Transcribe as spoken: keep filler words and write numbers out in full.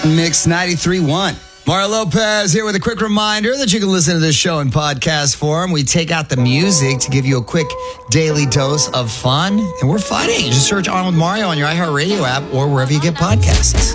Mix ninety-three point one. Mario Lopez here with a quick reminder that you can listen to this show in podcast form. We take out the music to give you a quick daily dose of fun. And we're funny. Just search On With Mario on your iHeartRadio app or wherever you get podcasts.